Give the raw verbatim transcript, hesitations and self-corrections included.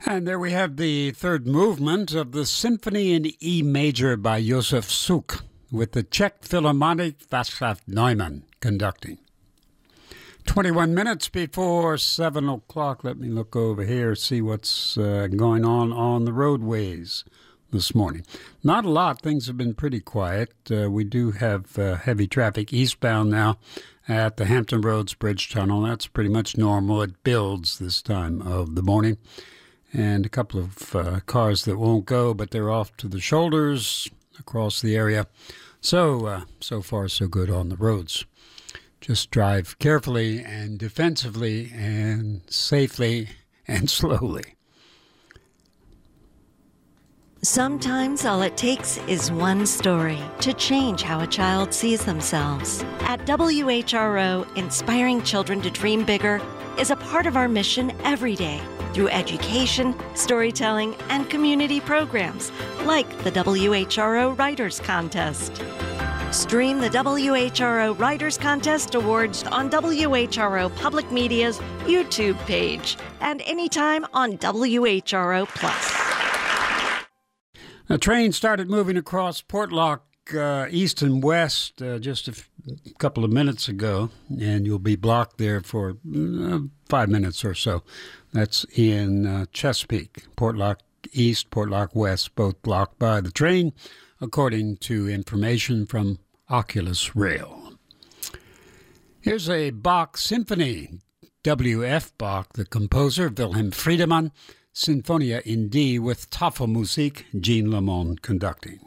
And there we have the third movement of the Symphony in E major by Josef Suk, with the Czech Philharmonic Václav Neumann conducting. twenty-one minutes before seven o'clock. Let me look over here, see what's uh, going on on the roadways this morning. Not a lot. Things have been pretty quiet. Uh, we do have uh, heavy traffic eastbound now at the Hampton Roads Bridge Tunnel. That's pretty much normal. It builds this time of the morning. And a couple of uh, cars that won't go, but they're off to the shoulders across the area. So, uh, so far so good on the roads. Just drive carefully and defensively and safely and slowly. Sometimes all it takes is one story to change how a child sees themselves. At W H R O, inspiring children to dream bigger is a part of our mission every day through education, storytelling, and community programs like the W H R O Writers Contest. Stream the W H R O Writers Contest Awards on W H R O Public Media's YouTube page and anytime on W H R O Plus. A train started moving across Portlock uh, east and west uh, just a f- couple of minutes ago, and you'll be blocked there for uh, five minutes or so. That's in uh, Chesapeake. Portlock East, Portlock West, both blocked by the train, according to information from Oculus Rail. Here's a Bach symphony. W F. Bach, the composer, Wilhelm Friedemann, Sinfonia in D with Tafelmusik, Jean Lamont conducting.